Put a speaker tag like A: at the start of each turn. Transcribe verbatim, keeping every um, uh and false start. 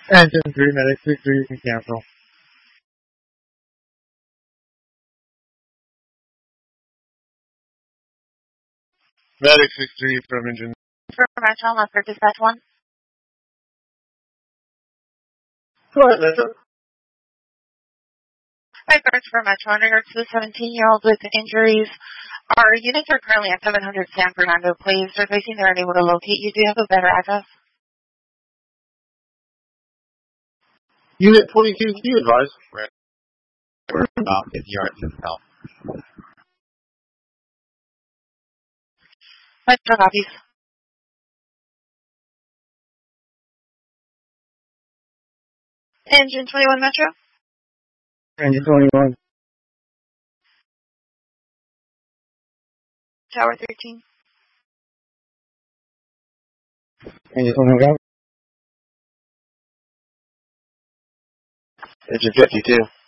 A: Engine three, Medic six three, you can cancel. Medic six three from engine.
B: For Metro, left for dispatch one.
A: Go ahead, Metro.
B: Hi, Birds for Metro. In regards to the seventeen-year-old with injuries, our units are currently at seven hundred San Fernando Place. They're facing they're unable to locate you. Do you have a better address?
A: Unit twenty-two, can you advise?
C: Right. We're about fifty yards to the south.
B: Metro copies. Engine twenty-one Metro.
A: Engine twenty-one.
B: Tower thirteen.
A: Engine twenty-one.
C: Engine fifty-two.